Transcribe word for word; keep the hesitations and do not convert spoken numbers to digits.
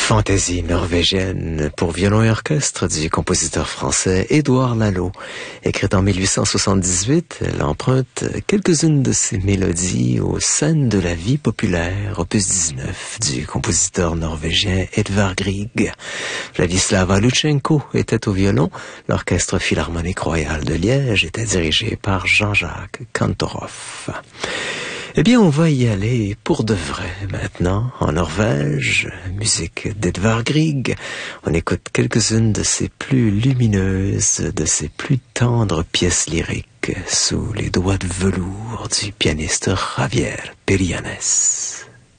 Fantaisie norvégienne pour violon et orchestre du compositeur français Édouard Lalo. Écrite en mille huit cent soixante-dix-huit, elle emprunte quelques-unes de ses mélodies aux scènes de la vie populaire, opus dix-neuf, du compositeur norvégien Edvard Grieg. Vladislava Lutchenko était au violon, l'orchestre philharmonique royal de Liège était dirigé par Jean-Jacques Kantorov. Eh bien, on va y aller pour de vrai maintenant, en Norvège, musique d'Edvard Grieg. On écoute quelques-unes de ses plus lumineuses, de ses plus tendres pièces lyriques sous les doigts de velours du pianiste Javier Perianes.